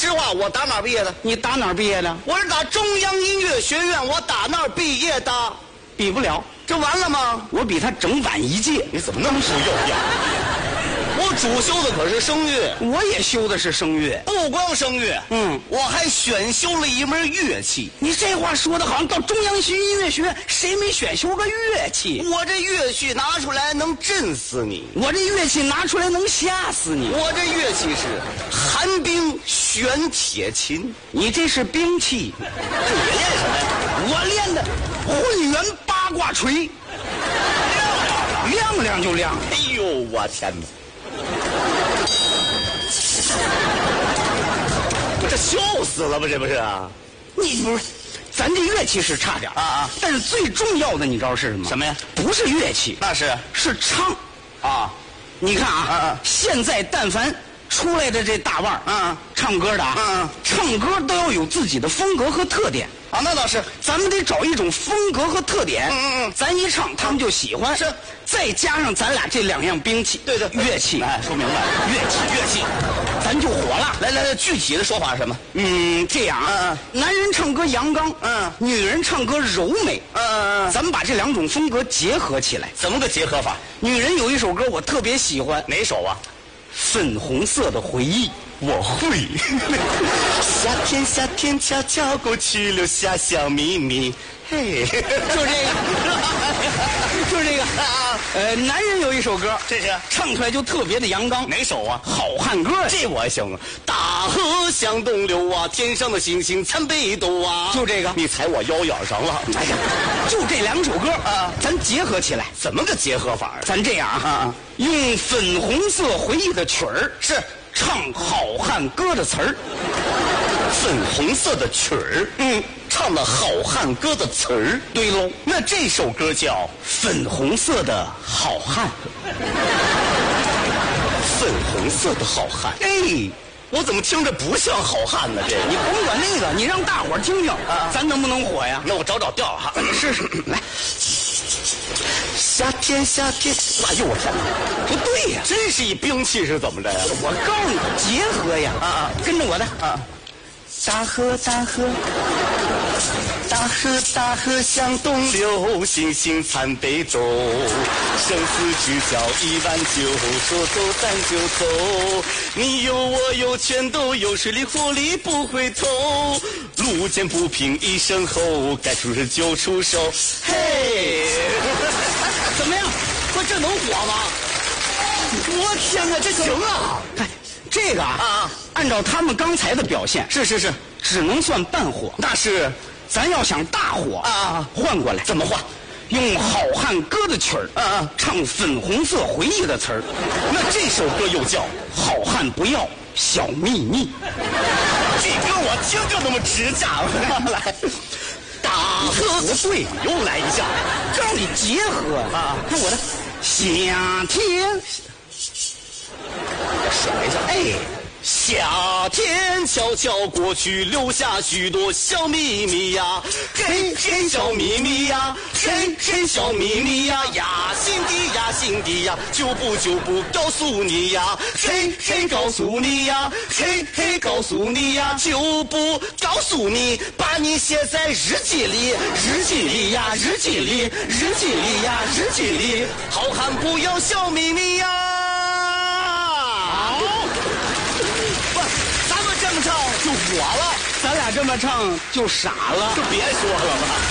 实话，我打哪儿毕业的？ 你打哪儿毕业的？ 我是打中央音乐学院，我打那儿毕业的。 比不了， 这完了吗？ 我比他整晚一届。 你怎么那么不有样？我主修的可是声乐， 我也修的是声乐， 不光声乐，我还选修了一门乐器。 你这话说的好像到中央音乐学院谁没选修个乐器？ 我这乐器拿出来能震死你， 我这乐器拿出来能吓死你。 我这乐器是寒冰玄铁琴。 你这是兵器。 这你练什么呀？ 我练的混元八卦锤，亮亮就亮。 哎呦，我天哪！我这笑死了吧？这不是啊？ 你不是，咱这乐器是差点啊， 但是最重要的你知道是什么？ 什么呀？ 不是乐器， 那是唱啊！ 你看啊，现在但凡出来的这大腕儿，唱歌的唱歌都要有自己的风格和特点啊。那倒是， 咱们得找一种风格和特点。咱一唱，他们就喜欢。 是， 再加上咱俩这两样兵器， 对， 乐器。 哎，说明白了，乐器， 咱就火了。 来，具体的说法是什么？ 这样男人唱歌阳刚，女人唱歌柔美，咱们把这两种风格结合起来。 怎么个结合法？ 女人有一首歌我特别喜欢， 哪首啊？ 粉红色的回忆。 我会。夏天悄悄过去，留下小秘密。嘿， 就是这个男人有一首歌， 这是唱出来就特别的阳刚。 哪首啊？ 好汉歌， 这我行啊。大河向东流啊，天上的星星参北斗啊。 就这个， 你踩我腰眼上了。 哎呀，就这两首歌咱结合起来， 怎么个结合法？ 咱这样用粉红色回忆的曲儿是。 唱好汉歌的词儿， 粉红色的曲儿，唱了好汉歌的词儿。 对喽， 那这首歌叫 《粉红色的好汉》。 粉红色的好汉， 哎， 我怎么听着不像好汉呢？这你甭管那个，你让大伙儿听听咱能不能火呀？ 那我找调哈， 试试来。 夏天，哎呦我天哪， 不对呀， 真是一兵器是怎么着呀？ 我告诉你，结合呀跟着我的大河向东流，星星参北斗，生死之交109，说走咱就走，你有我有全都有，水里火里不回头，路见不平一声吼，该出手就出手。嘿， 怎么样？这能火吗？ 我天哪，这行啊！ 哎，这个按照他们刚才的表现， 是， 只能算半火。 那是， 咱要想大火换过来， 怎么换？ 用好汉歌的曲儿唱粉红色回忆的词儿。 那这首歌又叫好汉不要小秘密。 这歌我听着那么直架来。大河不对， 又来一下， 让你结合看我的夏天， 甩一下， 哎， 夏天悄悄过去，留下许多小秘密呀，嘿嘿小秘密呀，嘿嘿小秘密呀，心底呀，就不告诉你呀，嘿嘿告诉你呀，嘿嘿告诉你呀，就不告诉你，把你写在日记里呀，好汉不要小秘密呀。就火了， 咱俩这么唱就傻了， 就别说了吧。